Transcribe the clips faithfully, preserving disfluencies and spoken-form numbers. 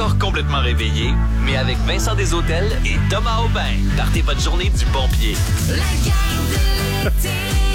encore complètement réveillé, mais avec Vincent Desautels et Thomas Aubin. Partez votre journée du bon pied. La gang de l'été.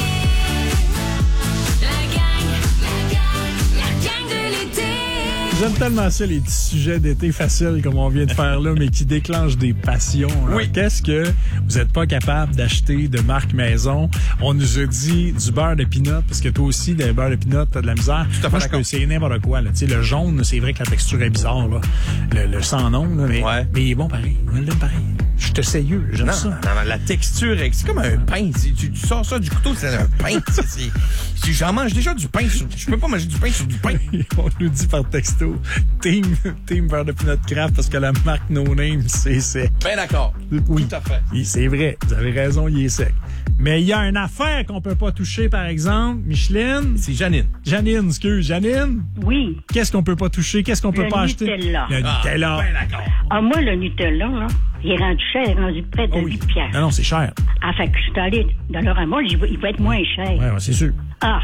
La gang, la gang, la gang de l'été. J'aime tellement ça, les petits sujets d'été faciles comme on vient de faire là, mais qui déclenchent des passions. Là. Oui. Qu'est-ce que vous n'êtes pas capable d'acheter de marque maison? On nous a dit du beurre de pinot, parce que toi aussi, des beurre de pinot, t'as de la misère. Tout à fait Moi, je d'accord. peux essayer n'importe quoi. Là. Tu sais, le jaune, c'est vrai que la texture est bizarre. Là. Le, le sans nom, là, mais, Ouais. mais il est bon pareil. On l'aime pareil. Je suis sérieux, j'aime Non, ça. non, non, la texture, c'est comme un pain. C'est- Tu, tu sors ça du couteau, c'est un pain. C'est- c'est- c'est- J'en mange déjà du pain. Sur, je peux pas manger du pain sur du pain. On nous dit par texto, team, team beurre de pinot craft, parce que la marque No Name, c'est sec. Ben d'accord. Oui. Tout à fait. Il- C'est vrai, vous avez raison, il est sec. Mais il y a une affaire qu'on peut pas toucher, par exemple. Micheline? C'est Janine. Janine, excuse. Janine? Oui. Qu'est-ce qu'on peut pas toucher? Qu'est-ce qu'on peut Le pas acheter? Nutella. Le Nutella. Ben d'accord. Ah, moi, le Nutella, là, il est rendu cher, il est rendu près de Oh oui. huit piastres. Non, non, c'est cher. Ah, fait que je suis allée dans le ramas, il va, il va être moins cher. Ouais, ouais, c'est sûr. Ah.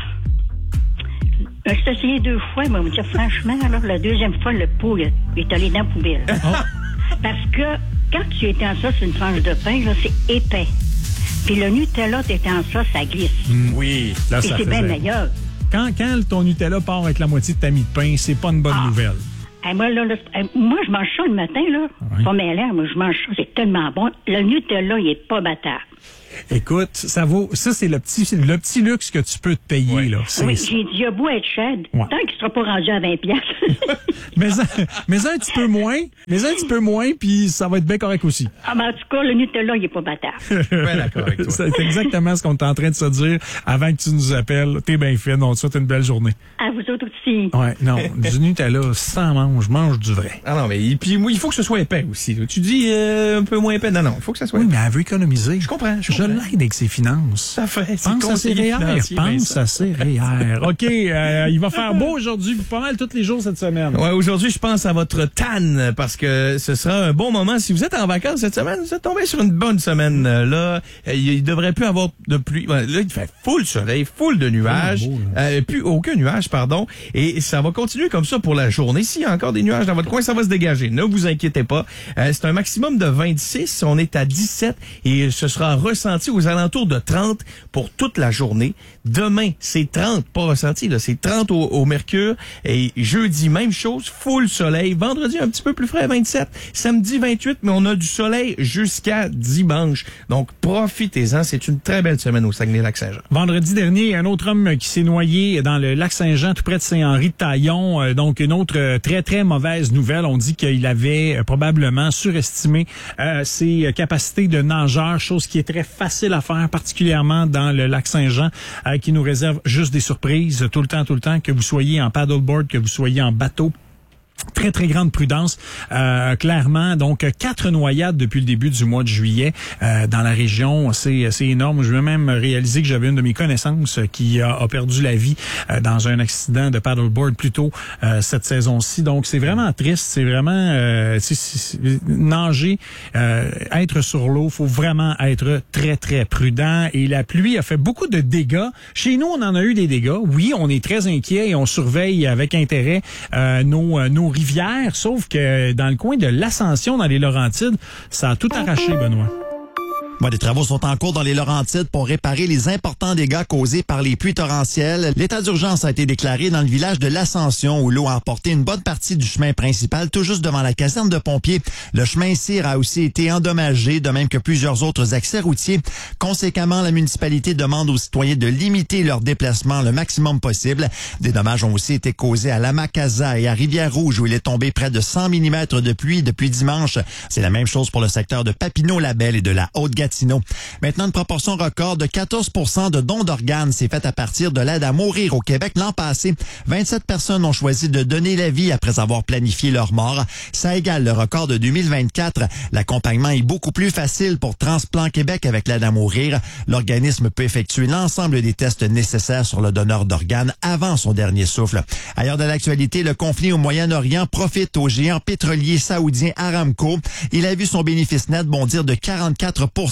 Je suis essayé deux fois, mais on me dit, franchement, là, la deuxième fois, le pot, il est allé dans la poubelle. Parce que quand tu étends ça sur une tranche de pain, là, c'est épais. Puis le Nutella, t'étends ça, ça glisse. Oui. Là, Et ça c'est bien faisait- meilleur. Quand, quand ton Nutella part avec la moitié de ta mie de pain, c'est pas une bonne Ah. nouvelle. Eh, moi, là, là, eh, moi, je mange ça le matin, là. Ouais. Pas mêlant, moi, je mange ça, c'est tellement bon. Le Nutella, il est pas battard. Écoute, ça vaut, ça, c'est le petit, le petit luxe que tu peux te payer, Ouais. là. C'est- Oui, j'ai dit, il a beau être cher, Ouais. tant qu'il sera pas rendu à vingt piastres. mais, un, mais un petit peu moins, mais un petit peu moins, puis ça va être bien correct aussi. Ah, ben, en tout cas, le Nutella, il est pas battard. Ben d'accord avec toi. C'est exactement ce qu'on est en train de se dire avant que tu nous appelles. T'es bien fine, on te souhaite une belle journée. À vous autres aussi. Ouais, non, du Nutella, sans mange, mange du vrai. Ah non, mais et puis oui, il faut que ce soit épais aussi. là. Tu dis euh, un peu moins épais. Non, non, il faut que ça soit Oui, épais. mais elle veut économiser. Je comprends, je Je comprends. l'aide avec ses finances. Ça fait, c'est Pense à ses conseiller R E E R. financier, Pense Vincent. à ses R E E R. OK, euh, il va faire beau aujourd'hui, pas mal tous les jours cette semaine. Ouais, aujourd'hui, je pense à votre tanne parce que ce sera un bon moment. Si vous êtes en vacances cette semaine, vous êtes tombé sur une bonne semaine. Euh, Là, euh, il devrait plus avoir de pluie. Ouais, là, il fait full soleil, full de nuages. Tellement beau, Euh, plus aucun nuage, pardon. Et ça va continuer comme ça pour la journée. S'il y a encore des nuages dans votre coin, ça va se dégager. Ne vous inquiétez pas. Euh, c'est un maximum de vingt-six. On est à dix-sept et ce sera ressenti aux alentours de trente pour toute la journée. Demain, c'est trente, pas ressenti, là, c'est trente au, au mercure. Et jeudi, même chose, full soleil. Vendredi, un petit peu plus frais, vingt-sept. Samedi, vingt-huit, mais on a du soleil jusqu'à dimanche. Donc, profitez-en. C'est une très belle semaine au Saguenay-Lac-Saint-Jean. Vendredi dernier, un autre homme qui s'est noyé dans le lac Saint-Jean, tout près de Saint-Henri-de-Taillon. Euh, donc, une autre euh, très, très mauvaise nouvelle. On dit qu'il avait euh, probablement surestimé euh, ses capacités de nageur, chose qui est très facile à faire, particulièrement dans le lac Saint-Jean, euh, qui nous réserve juste des surprises tout le temps, tout le temps, que vous soyez en paddleboard, que vous soyez en bateau. Très, très grande prudence, euh, clairement. Donc, quatre noyades depuis le début du mois de juillet euh, dans la région. C'est, c'est énorme. Je vais même réaliser que j'avais une de mes connaissances qui a, a perdu la vie euh, dans un accident de paddleboard plus tôt euh, cette saison-ci. Donc, c'est vraiment triste. C'est vraiment... Euh, c'est, c'est, nager, euh, être sur l'eau, faut vraiment être très, très prudent. Et la pluie a fait beaucoup de dégâts. Chez nous, on en a eu des dégâts. Oui, on est très inquiets et on surveille avec intérêt euh, nos, euh, nos rivières, sauf que dans le coin de l'Ascension, dans les Laurentides, ça a tout arraché, Benoît. Bon, des travaux sont en cours dans les Laurentides pour réparer les importants dégâts causés par les pluies torrentielles. L'état d'urgence a été déclaré dans le village de l'Ascension où l'eau a emporté une bonne partie du chemin principal tout juste devant la caserne de pompiers. Le chemin Cyr a aussi été endommagé, de même que plusieurs autres accès routiers. Conséquemment, la municipalité demande aux citoyens de limiter leur déplacement le maximum possible. Des dommages ont aussi été causés à Lamacasa et à Rivière-Rouge où il est tombé près de cent millimètres de pluie depuis dimanche. C'est la même chose pour le secteur de Papineau-Labelle et de la Haute-Gatineau. Maintenant, une proportion record de quatorze pour cent de dons d'organes s'est faite à partir de l'aide à mourir au Québec l'an passé. vingt-sept personnes ont choisi de donner la vie après avoir planifié leur mort. Ça égale le record de deux mille vingt-quatre. L'accompagnement est beaucoup plus facile pour Transplant Québec avec l'aide à mourir. L'organisme peut effectuer l'ensemble des tests nécessaires sur le donneur d'organes avant son dernier souffle. Ailleurs de l'actualité, le conflit au Moyen-Orient profite au géant pétrolier saoudien Aramco. Il a vu son bénéfice net bondir de quarante-quatre pour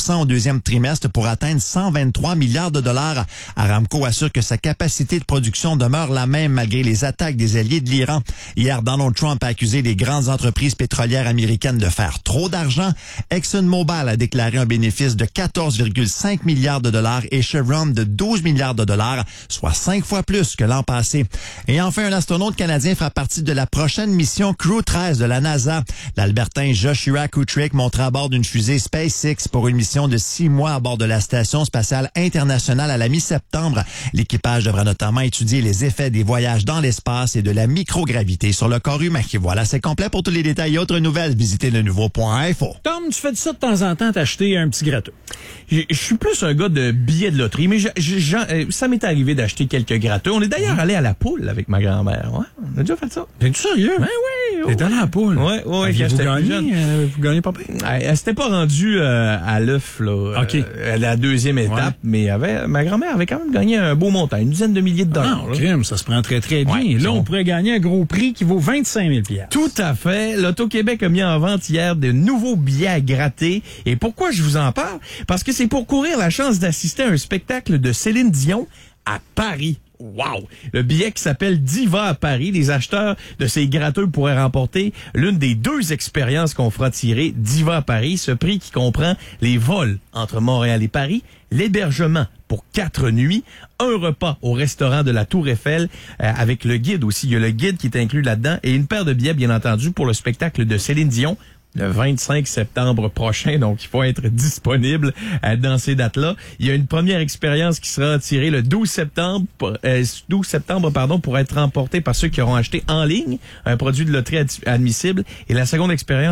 au deuxième trimestre pour atteindre cent vingt-trois milliards de dollars. Aramco assure que sa capacité de production demeure la même malgré les attaques des alliés de l'Iran. Hier, Donald Trump a accusé les grandes entreprises pétrolières américaines de faire trop d'argent. ExxonMobil a déclaré un bénéfice de quatorze virgule cinq milliards de dollars et Chevron de douze milliards de dollars, soit cinq fois plus que l'an passé. Et enfin, un astronaute canadien fera partie de la prochaine mission Crew treize de la NASA. L'Albertain Joshua Kutrick montera à bord d'une fusée SpaceX pour une mission de six mois à bord de la Station spatiale internationale à la mi-septembre. L'équipage devra notamment étudier les effets des voyages dans l'espace et de la microgravité sur le corps humain. Et voilà, c'est complet. Pour tous les détails et autres nouvelles, visitez le nouveau point info. Tom, tu fais de ça de temps en temps, t'acheter un petit gratteux. Je suis plus un gars de billets de loterie, mais je, je, je, ça m'est arrivé d'acheter quelques gratteux. On est d'ailleurs allé à la poule avec ma grand-mère. Ouais, on a déjà fait ça. T'es sérieux? Ben oui. T'es allé à la poule? Ouais, ouais. Aviez-vous gagné? Euh, vous gagnez pas pire? Elle s'était pas rendue euh, à l'œuf, là. OK. Euh, à la deuxième étape, ouais. mais avait, ma grand-mère avait quand même gagné un beau montant, une dizaine de milliers de dollars. Ah, crime, ça se prend très, très bien. Ouais, là, on... on pourrait gagner un gros prix qui vaut vingt-cinq mille dollars. Tout à fait. L'Auto-Québec a mis en vente hier de nouveaux billets à gratter. Et pourquoi je vous en parle? Parce que c'est pour courir la chance d'assister à un spectacle de Céline Dion à Paris. Wow! Le billet qui s'appelle Diva à Paris. Les acheteurs de ces gratteux pourraient remporter l'une des deux expériences qu'on fera tirer. Diva à Paris, ce prix qui comprend les vols entre Montréal et Paris, l'hébergement pour quatre nuits, un repas au restaurant de la Tour Eiffel euh, avec le guide aussi. Il y a le guide qui est inclus là-dedans et une paire de billets, bien entendu, pour le spectacle de Céline Dion le vingt-cinq septembre prochain, donc il faut être disponible euh, dans ces dates-là. Il y a une première expérience qui sera tirée le douze septembre, euh, douze septembre pardon, pour être remportée par ceux qui auront acheté en ligne un produit de loterie ad- admissible. Et la seconde expérience